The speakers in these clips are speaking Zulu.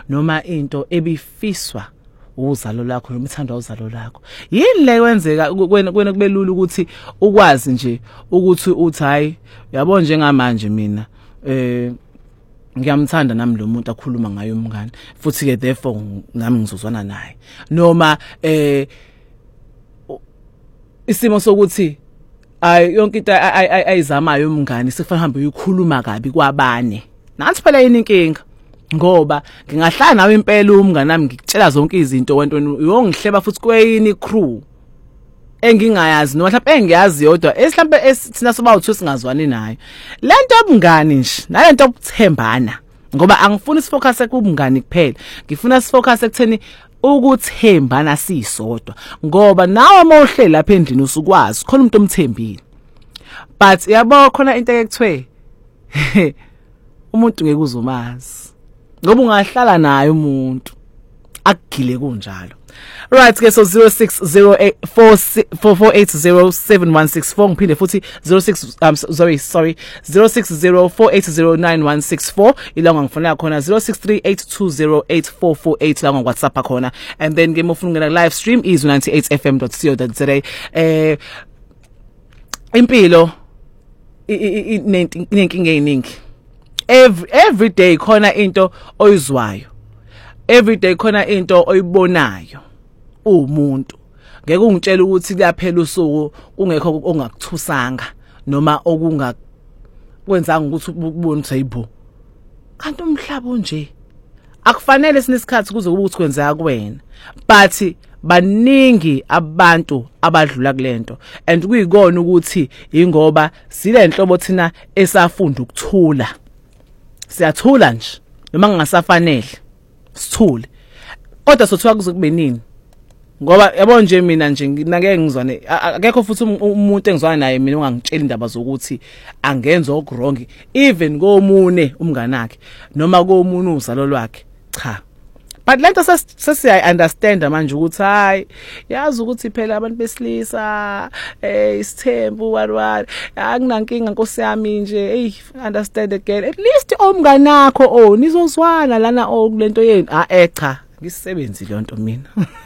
noma into ebifiswa uzalo lakho noma ithandwa uzalo lakho. Yini le kwenzeka kwena kubelula ukuthi ukwazi nje ukuthi uthi hayi yabo njengamanje mina ngiyamthanda nami lo muntu akhuluma ngayo umngane futhi ke therefore nami ngizozwana naye noma isimo sokuthi yonke into ayizamayo umngane sekufanele uhambe uyikhuluma kabi kwabane. Nathi phela yini inkinga ngoba ngingahlala nawe impela umngane nami ngikutshela zonke izinto wento uyongihleba futhi kweyini crew engingayazi noma mhlawumbe engiyazi yodwa esimhlawumbe thina soba uthu singazwani nayo. Lento obungani nje nalento obuthembana ngoba angifuni sifocus ekubungani kuphela ngifuna sifocus ekutheni ukuthembana sisodwa ngoba nawe mawuhleli lapha endlini usukwazi khona umuntu omthembile but yabo khona into ekuthiwe umuntu ngeke uzumazi ngoba ungahlala naye umuntu akugile kunjalo. Right ke so 060844807164 ngiphinde futhi 0604809164 ilanga ngifuna khona 0638208448 la ngoWhatsApp khona and then game ufuna ngena live stream is 98fm.co.za. Impilo inenkinga eziningi. Every day khona into oyizwayo. Every day khona into oyibonayo umuntu ngeke ungitshela ukuthi kuyaphela usuku kungekho ongakuthusanga noma okungakwenzanga ukuthi ubone ukuthi hayibo kanti umhlaba onje akufanele sinesikhathi kuze kube ukuthi kwenzeka kuwena but baningi abantu abadlula kulento and kuyikona ukuthi ingoba sile nhlobo thina esafunda ukuthula siyathula nje noma ngingasafanele sithule kodwa sothiwa kuzokube nini ngoba yabo nje mina nje nginake ngizwane akekho futhi umuntu engizwana naye mina ungangitshela indaba zokuthi angenza okwrong even komune umngane wakhe noma komune uzalo lwakhe cha but lento sesiya understand manje ukuthi hayi yazi ukuthi phela abantu besilisa isithembu warwari akunankinga nkosi yami nje understand again at least omngane wakho nizozwana lana kulento yeni cha ngisebenzile lonto mina.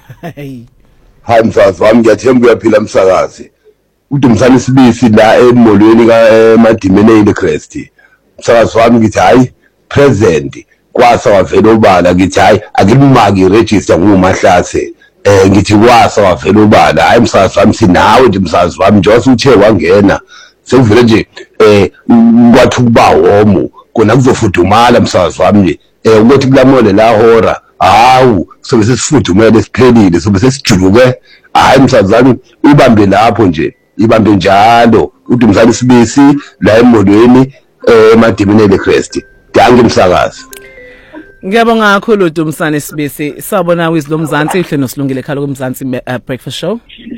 Hayi msazi wami ngiyathemba uyaphila msakazi uDumsana Sibisi la emolweni kaMadimene Crest msakazi wami ngithi hayi present kwasa wavela obala ngithi hayi akimaki register nguMahlase ngithi kwasa wavela obala hayi msazi wami sinawe nje msazi wami nje usuthe wangena sekuvele nje kwathi kuba homo kona kuzofudumala msazi wami ukuthi kulamole la hora hawu sobe sesifudumele siphelile sobe sesijuluke hayi msazi wami ubambe lapho nje ibambe njalo uDumsana Sibisi la emolweni eMadimene Crest dange msakazi. Ngiyabonga kakhulu uDumsana Sibisi sabona wizilomzansi ihle nosilungile khalo kumzansi breakfast show.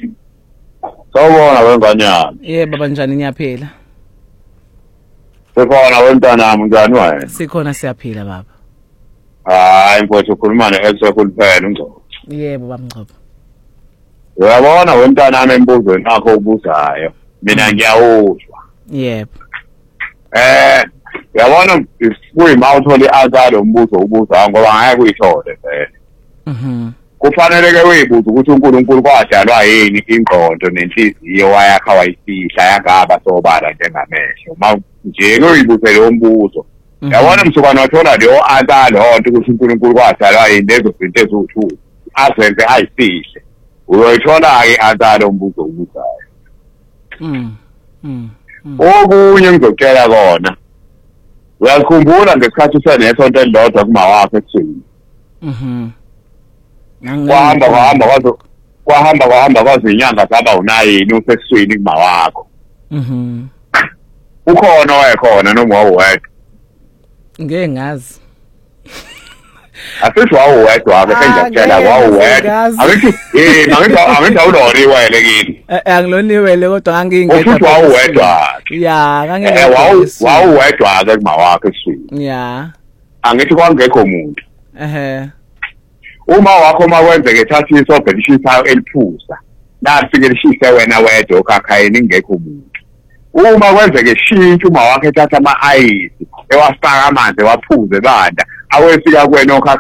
Sawubona wenganyana. Yebo baba njani niyaphila? Sikhona wentana nami njani wena? Sikhona siyaphila baba. Hayi mfowethu ukhuluma neXtra kuphela Ngcobo. Yebo baba Ngcobo. Uyabona wentana nami embuzweni nakho ubuzayo mina ngiyawuzwa. Yebo. Yabona kuyima uthole azalo umbuzo ubuza ngoba ngeke uyithole vele. Kufanele ke uyibuza ukuthi uNkulunkulu kwadalwa yini ingqondo nenhliziyo wayakha wayifihla yangaba sobala njengamehlo. Nje uyibuze lo mbuzo. Yabona msukwana wathola leyo azalo honto ukuthi uNkulunkulu kwadalwa yini lezo zinto ezithu azenze ayifihle. Uyayithola ke azalo umbuzo ubuzayo. Okunye ngizokutshela kona. Uyakhumbula ngesikhathi usenesonto elilodwa kuma wakhe ekuseni. Kwahamba kwaze inyanga zaba unayini usekusweni kuma wakho. Ukhona wayekhona noma wawedwa. Ngeke ngazi. Asithi wawedwa ke ngiyakutshela wawedwa. Angithi awuloniwe lekini. Angiloniwe kodwa ngangingekho. Ufuthi wawedwa. Ya, ngangingekho. Wawedwa ke kuma wakhe ekusweni. Ya. Angithi kwangekho umuntu. Uma wakho makwenzeke ethatha isobhe lishisayo eliphuza lafike lishise wena wedwa okhakhayini ingekho umuntu. Uma kwenzeke shintsha uma wakhe ethatha ama-ayisi ewafaka amanzi waphuze banda awefika kwena